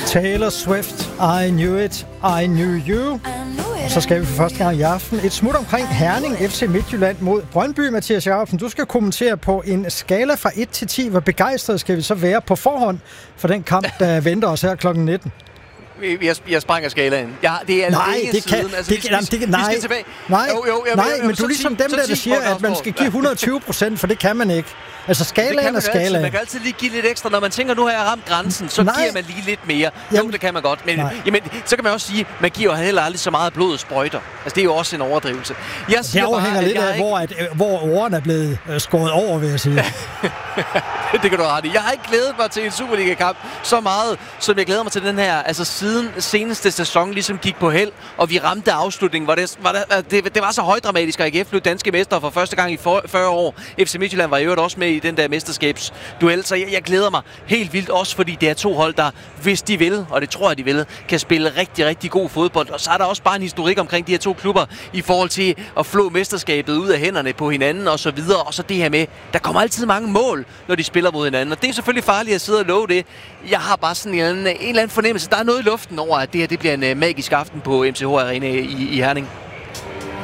Taylor Swift, I Knew It, I Knew You. Og så skal vi for første gang i aften et smut omkring Herning FC Midtjylland mod Brøndby. Mathias Jacobsen, du skal kommentere på en skala fra 1 til 10. Hvor begejstret skal vi så være på forhånd for den kamp, der venter os her kl. 19? Jeg sprænger skalaen. Ja, det er nej, længe siden. Altså, vi skal tilbage. Nej, men du er ligesom dem, der siger, at man skal give 100%, for det kan man ikke. Altså skalaen er skalaen. Man kan altid lige give lidt ekstra. Når man tænker, nu har jeg ramt grænsen, så giver man lige lidt mere. Jo, det kan man godt. Men så kan man også sige, man giver jo heller aldrig så meget blod sprøjter. Altså, det er jo også en overdrivelse. Det afhænger lidt af, hvor årene er blevet skåret over, vil jeg sige. Det kan du ret i. Jeg har ikke glædet mig til en Superliga-kamp så meget, som jeg glæder mig til den her. Altså, siden seneste sæson ligesom gik på held, og vi ramte afslutningen, hvor det var så højdramatisk, at AGF blev danske mestre for første gang i 40 år. FC Midtjylland var i øvrigt også med i den der mesterskabsduel, så jeg glæder mig helt vildt, også fordi det er to hold, der, hvis de vil, og det tror jeg, de vil, kan spille rigtig, rigtig god fodbold. Og så er der også bare en historik omkring de her to klubber i forhold til at flå mesterskabet ud af hænderne på hinanden og så videre. Og så det her med, der kommer altid mange mål, når de spiller mod hinanden. Og det er selvfølgelig farligt at sidde og love det. Jeg har bare sådan en eller anden fornemmelse. Der er noget i luften over, at det her det bliver en magisk aften på MCH Arena i Herning.